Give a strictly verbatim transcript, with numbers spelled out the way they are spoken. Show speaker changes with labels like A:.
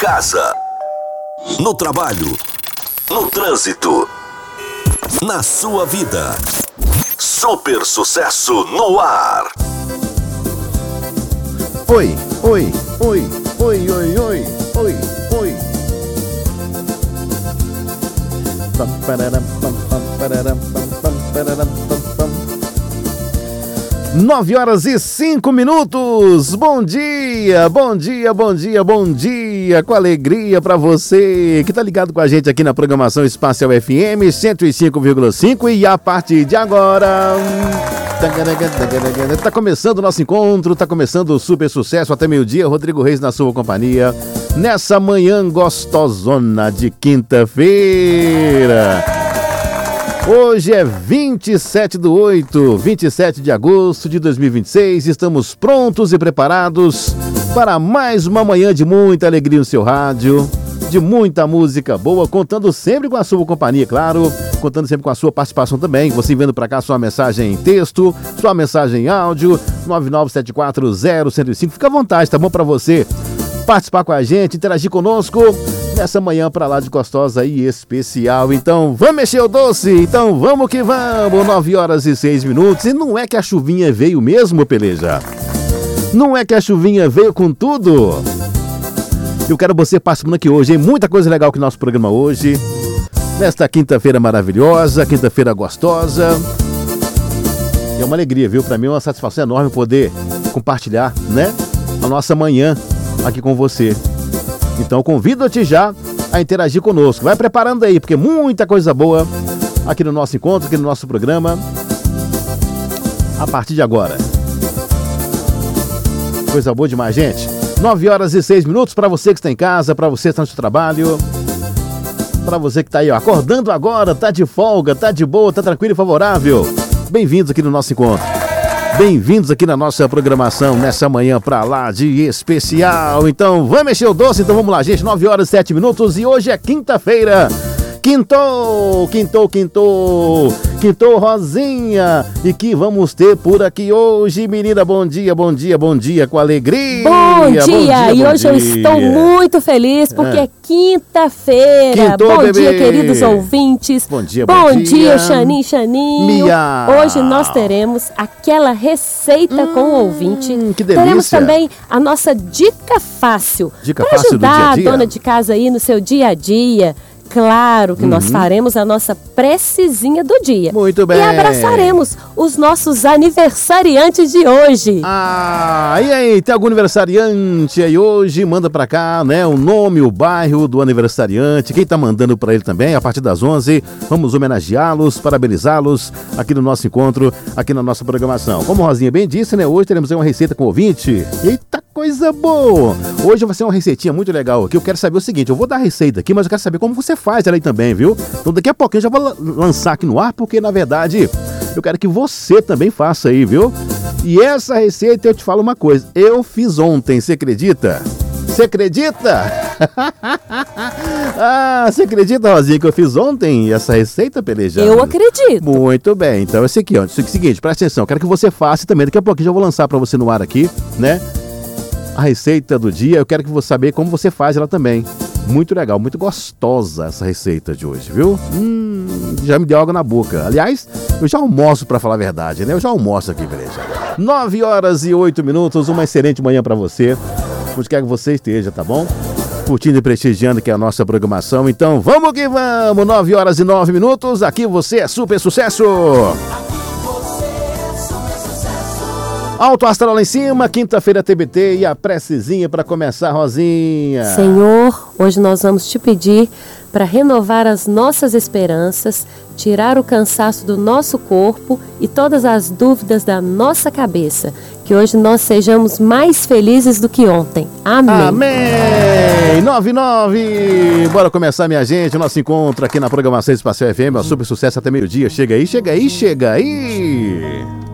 A: casa, no trabalho, no trânsito, na sua vida. Super Sucesso no ar.
B: Oi, oi, oi, oi, oi, oi, oi, oi. Nove horas e cinco minutos. Bom dia, bom dia, bom dia, bom dia. Com alegria pra você que tá ligado com a gente aqui na programação Espacial F M cento e cinco vírgula cinco. E a partir de agora tá começando o nosso encontro, tá começando o Super Sucesso até meio-dia. Rodrigo Reis na sua companhia, nessa manhã gostosona de quinta-feira. Hoje é vinte e sete do oito, vinte e sete de agosto de dois mil e vinte e seis. Estamos prontos e preparados para mais uma manhã de muita alegria no seu rádio, de muita música boa, contando sempre com a sua companhia, claro, contando sempre com a sua participação também. Você enviando para cá sua mensagem em texto, sua mensagem em áudio, nove nove sete quatro zero um zero cinco. Fica à vontade, tá bom para você participar com a gente, interagir conosco nessa manhã pra lá de gostosa e especial. Então vamos mexer o doce, então vamos que vamos. Nove horas e seis minutos. E não é que a chuvinha veio mesmo, Peleja? Não é que a chuvinha veio com tudo? Eu quero você participando aqui hoje, hein? Muita coisa legal aqui no nosso programa hoje, nesta quinta-feira maravilhosa, quinta-feira gostosa. E é uma alegria, viu? Pra mim é uma satisfação enorme poder compartilhar, né, a nossa manhã aqui com você. Então convido-te já a interagir conosco. Vai preparando aí, porque muita coisa boa aqui no nosso encontro, aqui no nosso programa, a partir de agora. Coisa boa demais, gente. Nove horas e seis minutos para você que está em casa, para você que está no seu trabalho, para você que está aí, ó, acordando agora, tá de folga, tá de boa, tá tranquilo e favorável. Bem-vindos aqui no nosso encontro. Bem-vindos aqui na nossa programação, nessa manhã pra lá de especial. Então, vamos mexer o doce? Então vamos lá, gente. nove horas e sete minutos e hoje é quinta-feira. Quintou, quintou, quintou, quintou, Rosinha. E que vamos ter por aqui hoje, menina? Bom dia, bom dia, bom dia, com alegria.
C: Bom dia,
B: bom dia
C: e
B: bom
C: hoje
B: dia.
C: Eu estou muito feliz porque é, é quinta-feira.
B: Quintou,
C: bom
B: bebê.
C: dia, queridos ouvintes.
B: Bom dia,
C: bom,
B: bom
C: dia.
B: dia.
C: Xanin, Xaninho.
B: Mia.
C: Hoje nós teremos aquela receita hum, com o ouvinte.
B: Que delícia.
C: Teremos também a nossa dica fácil.
B: Dica
C: para
B: fácil
C: ajudar
B: do dia a dia?
C: a dona de casa aí no seu dia a dia. Claro que uhum. nós faremos a nossa precezinha do dia.
B: Muito bem.
C: E abraçaremos os nossos aniversariantes de hoje.
B: Ah, e aí, tem algum aniversariante aí hoje? Manda pra cá, né, o nome, o bairro do aniversariante, quem tá mandando pra ele também, a partir das onze, vamos homenageá-los, parabenizá-los aqui no nosso encontro, aqui na nossa programação. Como a Rosinha bem disse, né, hoje teremos aí uma receita com o ouvinte. Eita, coisa boa! Hoje vai ser uma receitinha muito legal aqui. Eu quero saber o seguinte, eu vou dar a receita aqui, mas eu quero saber como você faz ela aí também, viu? Então daqui a pouquinho eu já vou lançar aqui no ar, porque na verdade eu quero que você também faça aí, viu? E essa receita eu te falo uma coisa, eu fiz ontem, você acredita? Você acredita? Ah, você acredita, Rosinha, que eu fiz ontem essa receita, Pelejando?
C: Eu acredito.
B: Muito bem, então é esse aqui, ó. É o seguinte, presta atenção, quero que você faça também, daqui a pouquinho eu já vou lançar pra você no ar aqui, né? A receita do dia, eu quero que você saber como você faz ela também. Muito legal, muito gostosa essa receita de hoje, viu? Hum, já me deu água na boca. Aliás, eu já almoço, pra falar a verdade, né? Eu já almoço aqui, beleza? Nove horas e oito minutos, uma excelente manhã pra você, onde quer que você esteja, tá bom? Curtindo e prestigiando que é a nossa programação. Então, vamos que vamos! Nove horas e nove minutos, aqui você é Super Sucesso! Alto astral lá em cima, quinta-feira T B T e a precezinha para começar, Rosinha.
C: Senhor, hoje nós vamos te pedir para renovar as nossas esperanças, tirar o cansaço do nosso corpo e todas as dúvidas da nossa cabeça. Que hoje nós sejamos mais felizes do que ontem. Amém.
B: Amém. nove nove. Bora começar, minha gente, o nosso encontro aqui na programação Espacial F M, o Super Sucesso até meio-dia. Chega aí, chega aí, chega aí.